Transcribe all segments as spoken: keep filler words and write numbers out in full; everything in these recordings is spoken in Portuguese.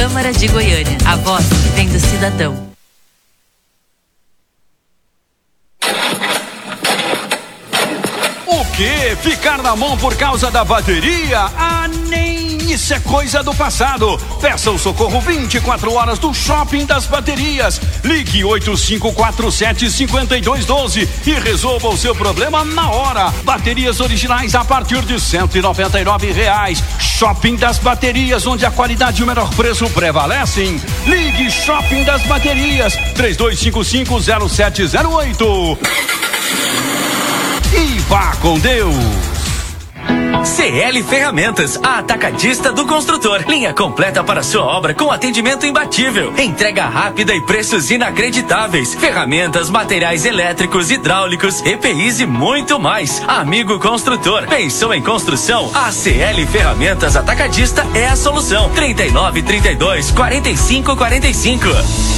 Câmara de Goiânia, a voz que vem do cidadão. O quê? Ficar na mão por causa da bateria? Ah, nem isso é coisa do passado. Peça o socorro vinte e quatro horas do Shopping das Baterias. Ligue oito cinco quatro sete, cinco dois um dois e resolva o seu problema na hora. Baterias originais a partir de cento e noventa e nove reais. Shopping das Baterias, onde a qualidade e o menor preço prevalecem. Ligue Shopping das Baterias, três dois cinco cinco, zero sete zero oito. E vá com Deus. C L Ferramentas, a atacadista do construtor. Linha completa para sua obra com atendimento imbatível. Entrega rápida e preços inacreditáveis. Ferramentas, materiais elétricos, hidráulicos, E P Is e muito mais. Amigo construtor, pensou em construção? A C L Ferramentas Atacadista é a solução. trinta e nove, trinta e dois, quarenta e cinco, quarenta e cinco.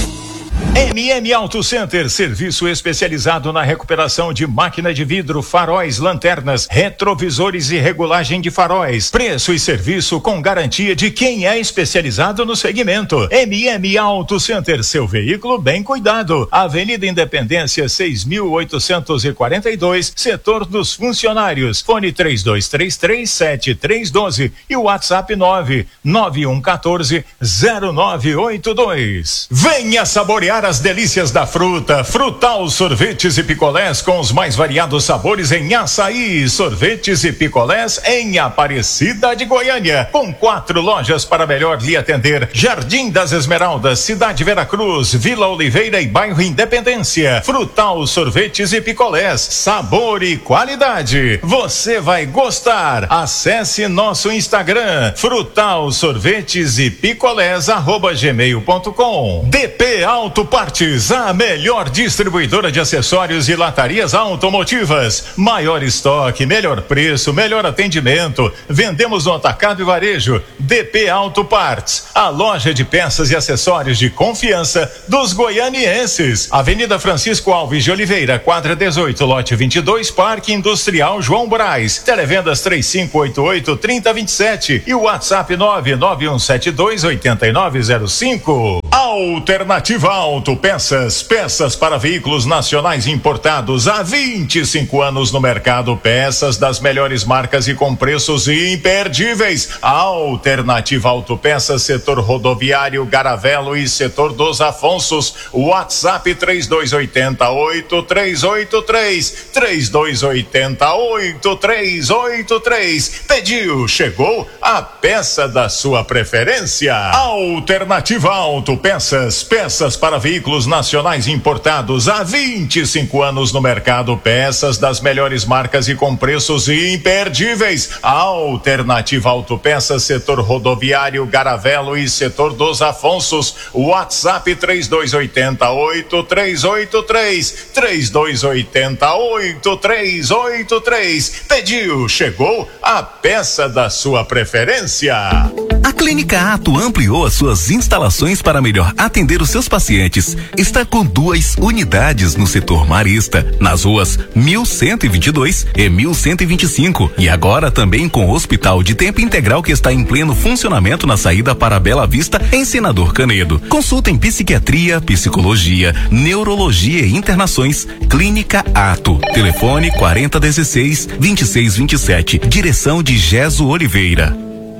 M M Auto Center, serviço especializado na recuperação de máquina de vidro, faróis, lanternas, retrovisores e regulagem de faróis. Preço e serviço com garantia de quem é especializado no segmento. M M Auto Center, seu veículo bem cuidado. Avenida Independência seis mil oitocentos e quarenta e dois, setor dos funcionários. Fone três dois três três, sete três um dois e o WhatsApp nove nove um um quatro, zero nove oito dois. Venha saborear as delícias da fruta. Frutal Sorvetes e Picolés com os mais variados sabores em açaí. Sorvetes e picolés em Aparecida de Goiânia, com quatro lojas para melhor lhe atender: Jardim das Esmeraldas, Cidade Veracruz, Vila Oliveira e Bairro Independência. Frutal Sorvetes e Picolés, sabor e qualidade. Você vai gostar. Acesse nosso Instagram, Frutal Sorvetes e Picolés arroba gmail ponto com. D P Auto Partes, a melhor distribuidora de acessórios e latarias automotivas. Maior estoque, melhor preço, melhor atendimento. Vendemos no atacado e varejo. D P Auto Partes, a loja de peças e acessórios de confiança dos goianienses. Avenida Francisco Alves de Oliveira, quadra dezoito, lote vinte e dois, Parque Industrial João Braz. Televendas três cinco oito oito, três zero dois sete e o WhatsApp nove nove um sete dois, oito nove zero cinco. Alternativa Autopeças, peças para veículos nacionais importados há vinte e cinco anos no mercado, peças das melhores marcas e com preços imperdíveis. Alternativa Autopeças, setor rodoviário, Garavelo e setor dos Afonsos. WhatsApp três dois oito oito, três oito três, três dois oito oito, três oito três. Pediu, chegou a peça da sua preferência. Alternativa Autopeças, peças para veículos nacionais importados há vinte e cinco anos no mercado, peças das melhores marcas e com preços imperdíveis. Alternativa Autopeças, setor rodoviário, Garavelo e setor dos Afonsos. WhatsApp três dois oito oito, três oito três, três dois oito oito, três oito três. Pediu, chegou a peça da sua preferência. A Clínica Ato ampliou as suas instalações para melhor atender os seus pacientes. Está com duas unidades no setor marista, nas ruas mil cento e vinte e dois e mil cento e vinte e cinco, e agora também com o Hospital de Tempo Integral, que está em pleno funcionamento na saída para Bela Vista, em Senador Canedo. Consulta em psiquiatria, psicologia, neurologia e internações. Clínica Ato. Telefone quarenta dezesseis, vinte e seis vinte e sete. Direção de Geso Oliveira.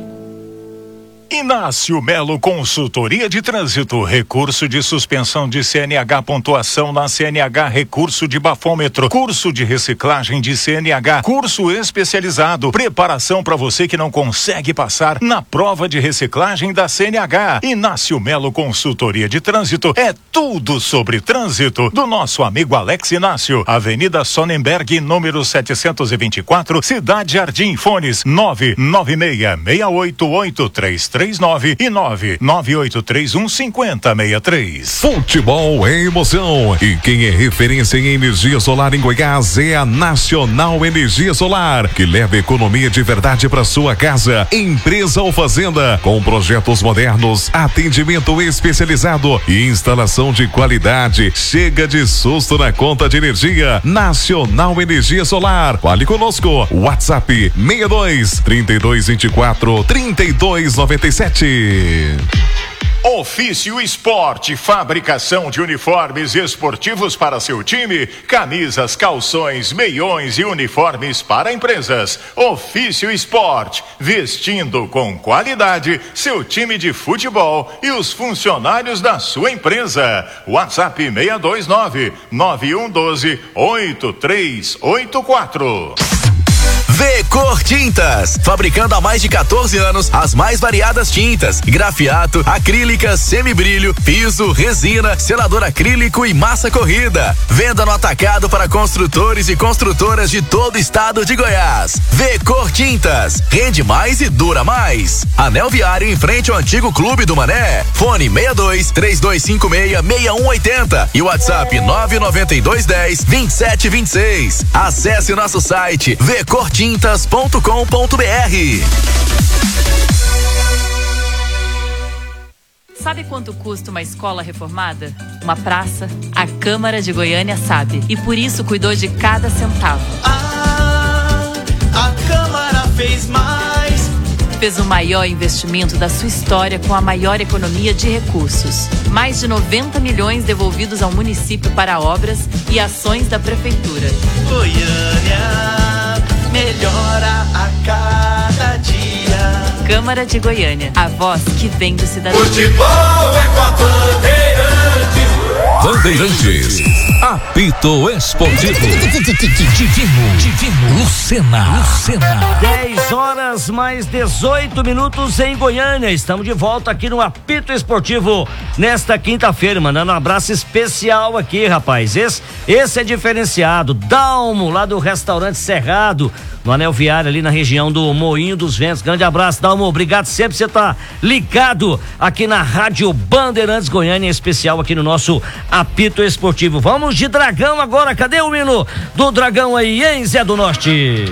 Inácio Melo Consultoria de Trânsito, recurso de suspensão de C N H, pontuação na C N H, recurso de bafômetro, curso de reciclagem de C N H, curso especializado, preparação para você que não consegue passar na prova de reciclagem da C N H. Inácio Melo Consultoria de Trânsito, é tudo sobre trânsito do nosso amigo Alex Inácio. Avenida Sonnenberg, número setecentos e vinte e quatro, Cidade Jardim. Fones nove nove seis, seis oito oito, três três nove e nove nove oito três um, cinco zero seis três. Futebol é emoção e quem é referência em energia solar em Goiás é a Nacional Energia Solar, que leva economia de verdade para sua casa, empresa ou fazenda, com projetos modernos, atendimento especializado e instalação de qualidade. Chega de susto na conta de energia. Nacional Energia Solar. Fale conosco. WhatsApp seis dois, trinta e dois vinte e quatro, trinta e dois noventa e sete. Ofício Esporte, fabricação de uniformes esportivos para seu time, camisas, calções, meiões e uniformes para empresas. Ofício Esporte, vestindo com qualidade seu time de futebol e os funcionários da sua empresa. WhatsApp seis dois nove, nove um um dois, oito três oito quatro. V-Cor Tintas, fabricando há mais de quatorze anos as mais variadas tintas, grafiato, acrílicas, semibrilho, piso, resina, selador acrílico e massa corrida. Venda no atacado para construtores e construtoras de todo o estado de Goiás. V-Cor Tintas, rende mais e dura mais. Anel Viário em frente ao antigo Clube do Mané. Fone seis dois, três dois cinco seis, seis um oito zero e WhatsApp nove nove dois um zero, dois sete dois seis. Acesse nosso site v cor tintas ponto com ponto b r. Sabe quanto custa uma escola reformada? Uma praça? A Câmara de Goiânia sabe. E por isso cuidou de cada centavo. Ah, a Câmara fez mais. Fez o maior investimento da sua história com a maior economia de recursos. Mais de noventa milhões devolvidos ao município para obras e ações da prefeitura. Goiânia melhora a cada dia. Câmara de Goiânia, a voz que vem do cidadão. Futebol é com a Bandeirantes. Bandeirantes, apito esportivo. Divino, Divino, Lucena, Lucena. dez horas mais dezoito minutos em Goiânia. Estamos de volta aqui no apito esportivo nesta quinta-feira, mandando um abraço especial aqui, rapaz. Esse, esse é diferenciado. Dalmo, lá do restaurante Cerrado, no Anel Viário, ali na região do Moinho dos Ventos. Grande abraço, Dalmo. Obrigado sempre por você estar ligado aqui na Rádio Bandeirantes Goiânia, em especial aqui no nosso apito esportivo. Vamos de Dragão agora. Cadê o hino do Dragão aí, hein, Zé do Norte?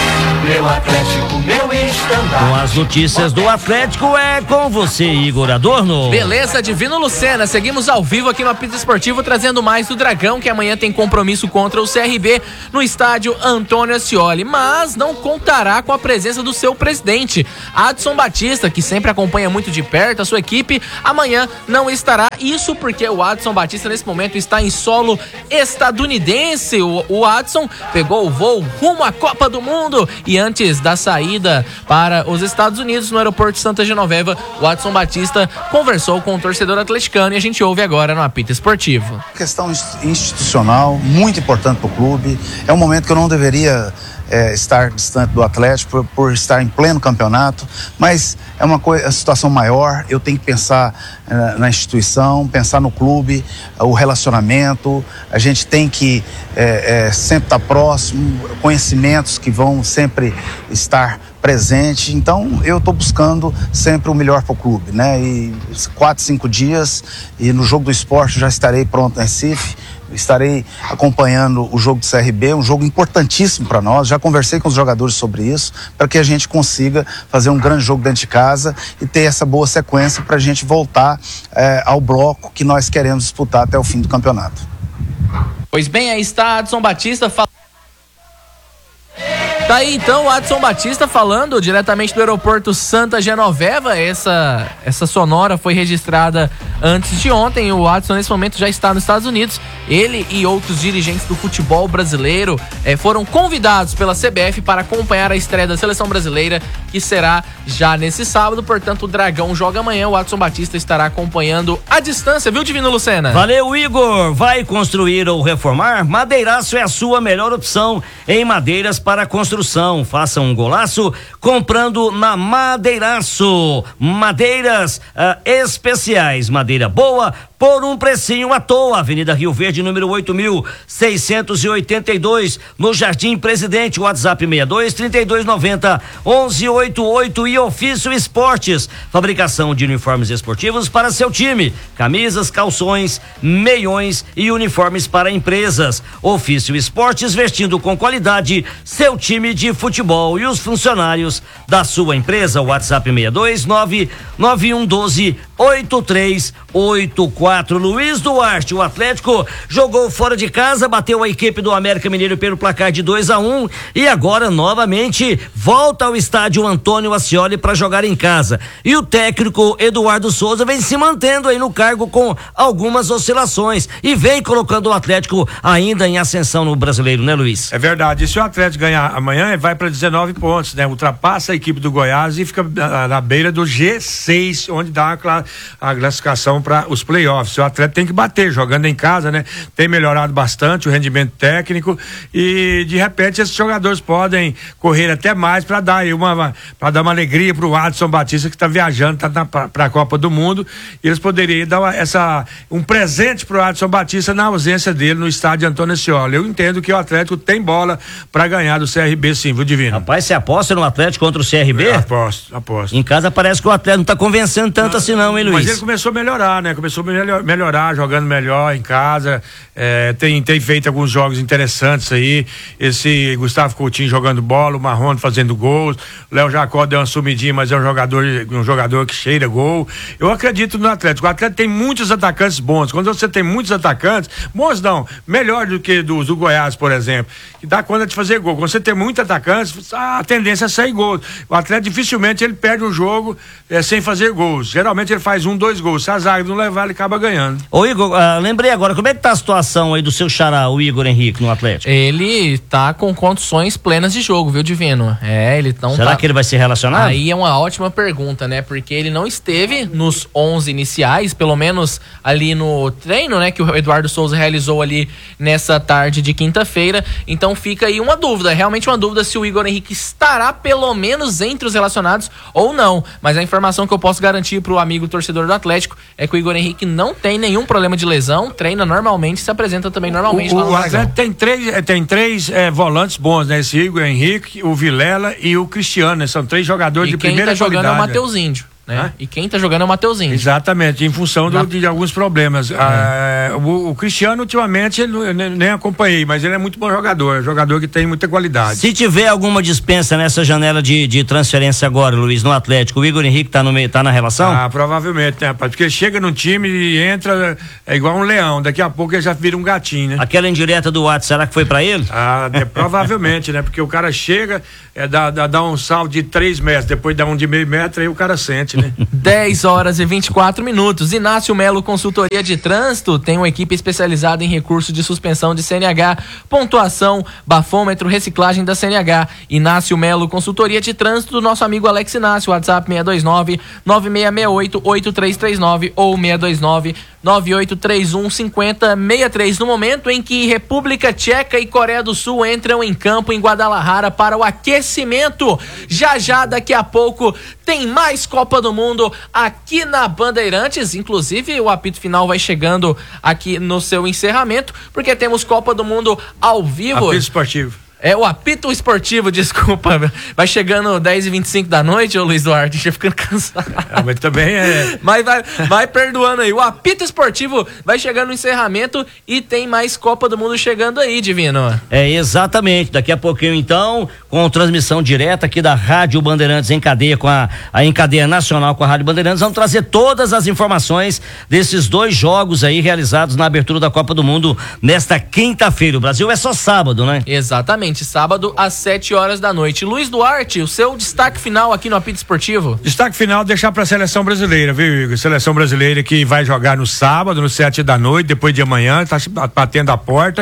Meu Atlético, meu estandarte. Com as notícias do Atlético é com você, Igor Adorno. Beleza, Divino Lucena, seguimos ao vivo aqui no Apito Esportivo, trazendo mais do Dragão, que amanhã tem compromisso contra o C R B no estádio Antônio Ascioli, mas não contará com a presença do seu presidente, Adson Batista, que sempre acompanha muito de perto a sua equipe. Amanhã não estará, isso porque o Adson Batista nesse momento está em solo estadunidense. O, o Adson pegou o voo rumo à Copa do Mundo e antes da saída para os Estados Unidos, no aeroporto Santa Genoveva, o Adson Batista conversou com o torcedor atleticano e a gente ouve agora no Apito Esportivo. Questão institucional muito importante para o clube. É um momento que eu não deveria É, estar distante do Atlético por, por estar em pleno campeonato, mas é uma coisa, a situação maior. Eu tenho que pensar é, na instituição, pensar no clube, o relacionamento. A gente tem que é, é, sempre estar próximo, conhecimentos que vão sempre estar presente. Então eu estou buscando sempre o melhor para o clube, né? E quatro, cinco dias e no jogo do esporte já estarei pronto em Recife. Estarei acompanhando o jogo do C R B, um jogo importantíssimo para nós. Já conversei com os jogadores sobre isso, para que a gente consiga fazer um grande jogo dentro de casa e ter essa boa sequência para a gente voltar é, ao bloco que nós queremos disputar até o fim do campeonato. Pois bem, aí está Adson Batista falando. Tá aí então o Adson Batista falando diretamente do aeroporto Santa Genoveva. Essa, essa sonora foi registrada antes de ontem. O Adson nesse momento já está nos Estados Unidos. Ele e outros dirigentes do futebol brasileiro eh, foram convidados pela C B F para acompanhar a estreia da seleção brasileira, que será já nesse sábado. Portanto, o Dragão joga amanhã. O Adson Batista estará acompanhando à distância, viu, Divino Lucena? Valeu, Igor. Vai construir ou reformar? Madeiraço é a sua melhor opção em madeiras para construção. Faça um golaço comprando na Madeiraço. Madeiras uh, especiais, madeira boa por um precinho à toa. Avenida Rio Verde, número oito mil seiscentos e oitenta e dois, no Jardim Presidente. WhatsApp seis dois, trinta e dois, noventa, onze oitenta e oito. E Ofício Esportes, fabricação de uniformes esportivos para seu time, camisas, calções, meiões e uniformes para empresas. Ofício Esportes, vestindo com qualidade seu time de futebol e os funcionários da sua empresa. WhatsApp seis dois nove, nove um um dois, oito três oito quatro. quatro. Luiz Duarte, o Atlético jogou fora de casa, bateu a equipe do América Mineiro pelo placar de dois a um e agora novamente volta ao estádio Antônio Ascioli para jogar em casa. E o técnico Eduardo Souza vem se mantendo aí no cargo com algumas oscilações e vem colocando o Atlético ainda em ascensão no Brasileiro, né, Luiz? É verdade. E se o Atlético ganhar amanhã, vai para dezenove pontos, né? Ultrapassa a equipe do Goiás e fica na, na beira do G seis, onde dá a, a classificação para os playoffs. O Atlético tem que bater, jogando em casa, né? Tem melhorado bastante o rendimento técnico e de repente esses jogadores podem correr até mais para dar aí uma para dar uma alegria pro Adson Batista, que está viajando, tá para a Copa do Mundo, e eles poderiam dar uma, essa um presente pro Adson Batista na ausência dele no estádio Antônio Ascioli. Eu entendo que o Atlético tem bola para ganhar do C R B, sim, viu, Divino? Rapaz, você aposta no Atlético contra o C R B? Eu aposto, aposto. Em casa parece que o Atlético não tá convencendo tanto não, assim não, hein, Luiz? Mas ele começou a melhorar, né? Começou a melhor, melhorar, jogando melhor em casa, é, tem, tem feito alguns jogos interessantes aí, esse Gustavo Coutinho jogando bola, o Marrone fazendo gols, o Léo Jacó deu uma sumidinha, mas é um jogador, um jogador que cheira gol. Eu acredito no Atlético. O Atlético tem muitos atacantes bons. Quando você tem muitos atacantes, bons não, melhor do que do, do Goiás, por exemplo, que dá conta de fazer gol. Quando você tem muitos atacantes, a tendência é sair gol. O Atlético dificilmente ele perde um jogo é, sem fazer gols. Geralmente ele faz um, dois gols. Se a zaga não levar, ele acaba ganhando. Ô Igor, uh, lembrei agora, como é que tá a situação aí do seu xará, o Igor Henrique, no Atlético? Ele tá com condições plenas de jogo, viu, Divino? É, ele não Será tá... que ele vai ser relacionado? Aí é uma ótima pergunta, né? Porque ele não esteve nos onze iniciais, pelo menos ali no treino, né? Que o Eduardo Souza realizou ali nessa tarde de quinta-feira. Então fica aí uma dúvida, realmente uma dúvida se o Igor Henrique estará pelo menos entre os relacionados ou não. Mas a informação que eu posso garantir pro amigo torcedor do Atlético é que o Igor Henrique não tem nenhum problema de lesão, treina normalmente, se apresenta também normalmente. O, o Atlético tem três, tem três é, volantes bons, né? Esse Igor Henrique, o Vilela e o Cristiano, né? São três jogadores e de primeira qualidade. E quem tá jogando qualidade, é o Matheus Índio. Né? E quem tá jogando é o Matheus Índio. Exatamente, em função do, de, de alguns problemas. É. Ah, o, o Cristiano, ultimamente, ele, nem, nem acompanhei, mas ele é muito bom jogador, jogador que tem muita qualidade. Se tiver alguma dispensa nessa janela de, de transferência agora, Luiz, no Atlético, o Igor Henrique tá, no meio, tá na relação? Ah, provavelmente, né, rapaz? Porque ele chega no time e entra, é igual um leão, daqui a pouco ele já vira um gatinho, né? Aquela indireta do WhatsApp, será que foi pra ele? Ah, é, provavelmente, né? Porque o cara chega, é, dá, dá, dá um salto de três metros, depois dá um de meio metro, aí o cara sente, né? dez horas e vinte e quatro minutos. Inácio Melo Consultoria de Trânsito tem uma equipe especializada em recursos de suspensão de C N H, pontuação, bafômetro, reciclagem da C N H. Inácio Melo Consultoria de Trânsito, do nosso amigo Alex Inácio, WhatsApp seis dois nove, nove seis seis oito, oito três três nove ou seis dois nove, nove oito três um, cinco zero seis três. No momento em que República Tcheca e Coreia do Sul entram em campo em Guadalajara para o aquecimento, já já daqui a pouco tem mais Copa do Mundo aqui na Bandeirantes. Inclusive o apito final vai chegando aqui no seu encerramento, porque temos Copa do Mundo ao vivo. Apito esportivo. É, o apito esportivo, desculpa. Vai chegando dez e vinte e cinco da noite, ô Luiz Duarte, já ficando cansado. É, mas também é. Mas vai, vai perdoando aí. O apito esportivo vai chegando no encerramento e tem mais Copa do Mundo chegando aí, Divino. É, exatamente. Daqui a pouquinho, então, com transmissão direta aqui da Rádio Bandeirantes em cadeia com a, a em cadeia nacional com a Rádio Bandeirantes, vamos trazer todas as informações desses dois jogos aí realizados na abertura da Copa do Mundo nesta quinta-feira. O Brasil é só sábado, né? Exatamente. Sábado às sete horas da noite. Luiz Duarte, o seu destaque final aqui no apito esportivo? Destaque final deixar para a seleção brasileira, viu, Igor? Seleção brasileira que vai jogar no sábado, no sete da noite, depois de amanhã, tá batendo a porta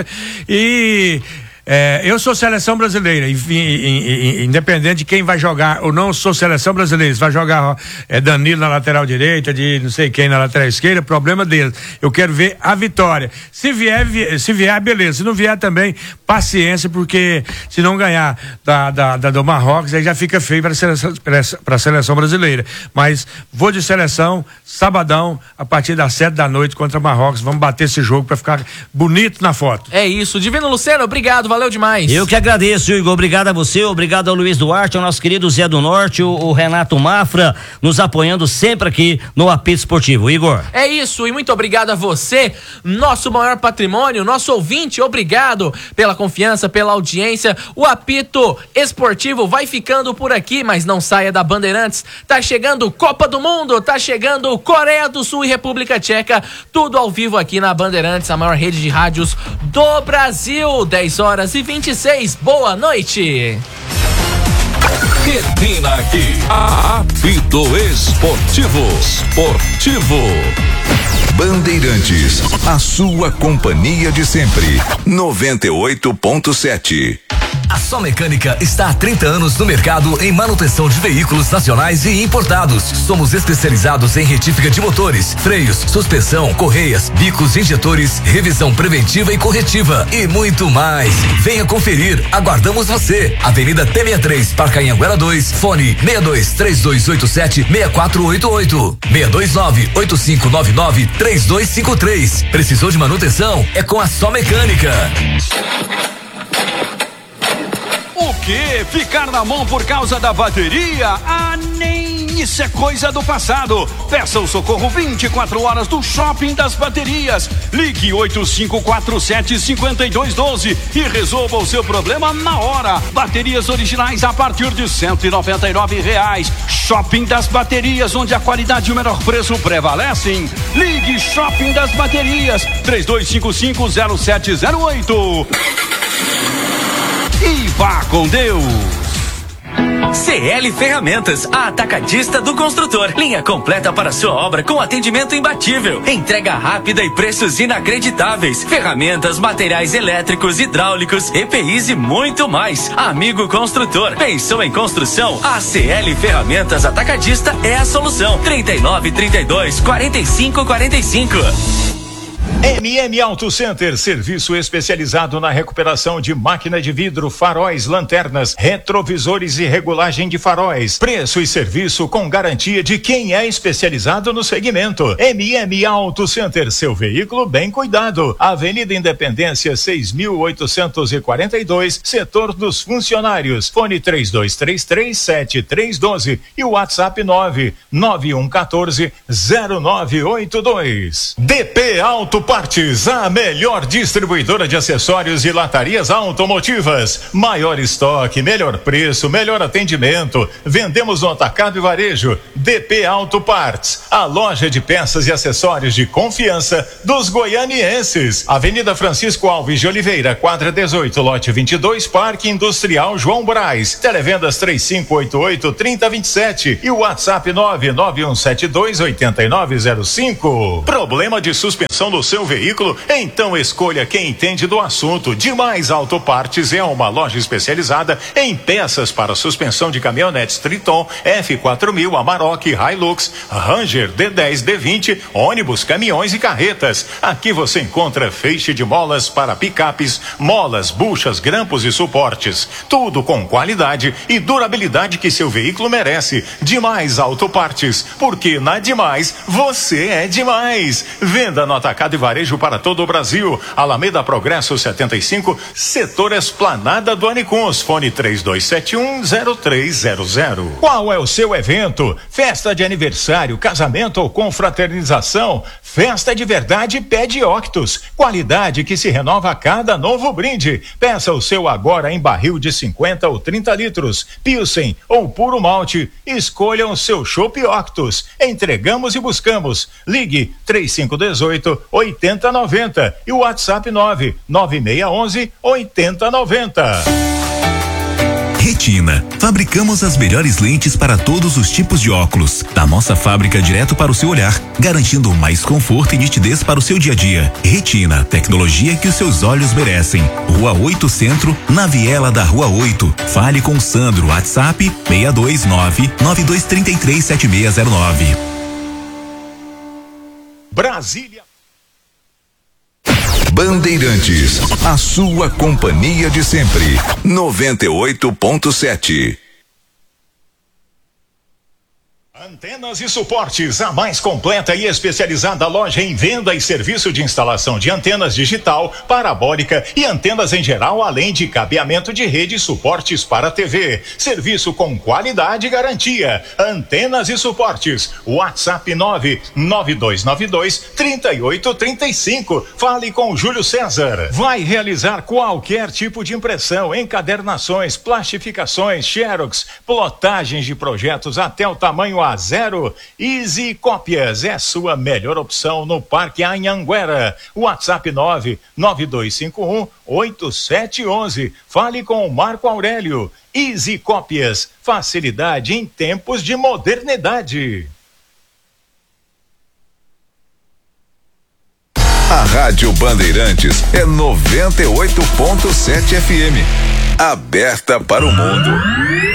e É, eu sou seleção brasileira, enfim, independente de quem vai jogar ou não, sou seleção brasileira. Se vai jogar é, Danilo na lateral direita, de não sei quem na lateral esquerda, problema deles. Eu quero ver a vitória. Se vier, se vier, beleza. Se não vier também, paciência, porque se não ganhar da, da, da do Marrocos, aí já fica feio para a seleção, para a seleção brasileira. Mas vou de seleção, sabadão, a partir das sete da noite contra Marrocos. Vamos bater esse jogo para ficar bonito na foto. É isso. Divino Luceno, obrigado. valeu demais. Eu que agradeço, Igor, obrigado a você, obrigado ao Luiz Duarte, ao nosso querido Zé do Norte, o, o Renato Mafra, nos apoiando sempre aqui no Apito Esportivo. Igor. É isso, e muito obrigado a você, nosso maior patrimônio, nosso ouvinte, obrigado pela confiança, pela audiência. O Apito Esportivo vai ficando por aqui, mas não saia da Bandeirantes. Tá chegando Copa do Mundo, tá chegando Coreia do Sul e República Tcheca, tudo ao vivo aqui na Bandeirantes, a maior rede de rádios do Brasil. dez horas e vinte e seis, boa noite. Termina aqui Apito Esportivo. Esportivo. Bandeirantes, a sua companhia de sempre. noventa e oito ponto sete. A Só Mecânica está há trinta anos no mercado em manutenção de veículos nacionais e importados. Somos especializados em retífica de motores, freios, suspensão, correias, bicos, injetores, revisão preventiva e corretiva e muito mais. Venha conferir, aguardamos você. Avenida T sessenta e três, Parque Anhanguera dois, fone seis dois três dois oito sete seis quatro oito oito, seis dois nove oito cinco nove nove três dois cinco três. Precisou de manutenção? É com a Só Mecânica. O que? Ficar na mão por causa da bateria? Ah, nem isso é coisa do passado. Peça o socorro vinte e quatro horas do Shopping das Baterias. Ligue oito cinco quatro sete cinco dois um dois e resolva o seu problema na hora. Baterias originais a partir de cento e noventa e nove reais. Shopping das Baterias, onde a qualidade e o menor preço prevalecem. Ligue Shopping das Baterias três dois cinco cinco zero sete zero oito. E vá com Deus. C L Ferramentas, a atacadista do construtor. Linha completa para sua obra com atendimento imbatível. Entrega rápida e preços inacreditáveis. Ferramentas, materiais elétricos, hidráulicos, E P Is e muito mais. Amigo construtor, pensou em construção? A C L Ferramentas Atacadista é a solução. trinta e nove, trinta e dois, quarenta e cinco, quarenta e cinco. M M Auto Center, serviço especializado na recuperação de máquina de vidro, faróis, lanternas, retrovisores e regulagem de faróis. Preço e serviço com garantia de quem é especializado no segmento. M M Auto Center, seu veículo bem cuidado. Avenida Independência seis mil oitocentos e quarenta e dois, setor dos funcionários. Fone três dois três três sete três um dois e o WhatsApp nove nove um um quatro zero nove oito dois. D P Auto Partes, a melhor distribuidora de acessórios e latarias automotivas. Maior estoque, melhor preço, melhor atendimento. Vendemos no atacado e varejo. D P Auto Partes, a loja de peças e acessórios de confiança dos goianienses. Avenida Francisco Alves de Oliveira, quadra dezoito, lote vinte e dois, Parque Industrial João Braz. Televendas três cinco oito oito, três zero dois sete e o WhatsApp nove nove um sete dois oito nove zero cinco. Problema de suspensão do seu veículo? Então escolha quem entende do assunto. Demais Autopartes é uma loja especializada em peças para suspensão de caminhonetes Triton, F quatro mil, Amarok, Hilux, Ranger, D dez, D vinte, ônibus, caminhões e carretas. Aqui você encontra feixe de molas para picapes, molas, buchas, grampos e suportes. Tudo com qualidade e durabilidade que seu veículo merece. Demais Autopartes, porque na Demais você é demais. Venda no atacado e varejo para todo o Brasil. Alameda Progresso setenta e cinco, setor Esplanada do Anicuns. Fone três dois sete um zero três zero zero. Qual é o seu evento? Festa de aniversário, casamento ou confraternização? Festa de verdade pede Octus. Qualidade que se renova a cada novo brinde. Peça o seu agora em barril de cinquenta ou trinta litros, Pilsen ou puro malte. Escolha o seu Chopp Octus. Entregamos e buscamos. Ligue três cinco um oito oitenta noventa e o WhatsApp nove nove seis onze oitenta noventa. Retina. Fabricamos as melhores lentes para todos os tipos de óculos. Da nossa fábrica direto para o seu olhar, garantindo mais conforto e nitidez para o seu dia a dia. Retina, tecnologia que os seus olhos merecem. Rua oito Centro, na viela da Rua oito. Fale com Sandro, WhatsApp seis dois nove nove dois três três sete seis zero nove. Brasília. Bandeirantes, a sua companhia de sempre. noventa e oito ponto sete. Antenas e Suportes, a mais completa e especializada loja em venda e serviço de instalação de antenas digital, parabólica e antenas em geral, além de cabeamento de rede e suportes para T V. Serviço com qualidade e garantia. Antenas e Suportes. WhatsApp nove nove dois nove dois, três oito três cinco. Fale com Júlio César. Vai realizar qualquer tipo de impressão, encadernações, plastificações, xerox, plotagens de projetos até o tamanho A zero. Easy Cópias é sua melhor opção no Parque Anhanguera. WhatsApp nove nove dois cinco um, oito sete um um. Fale com o Marco Aurélio. Easy Cópias, facilidade em tempos de modernidade. A Rádio Bandeirantes é noventa e oito ponto sete F M. Aberta para o mundo.